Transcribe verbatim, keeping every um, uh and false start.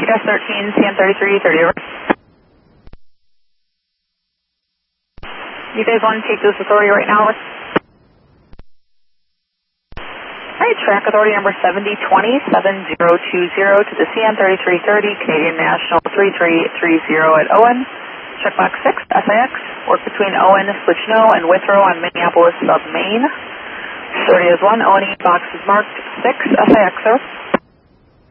T S thirteen, C M thirty-three, thirty over. You guys want to take this authority right now? Alright, track authority number seventy twenty, seven zero two zero to the C M thirty-three thirty, Canadian National three three three zero at Owen. Check box six, S I X, work between Owen, Switchno, and Withrow on Minneapolis sub Main. Authority is one, Owen, box is marked six, S I X, sir.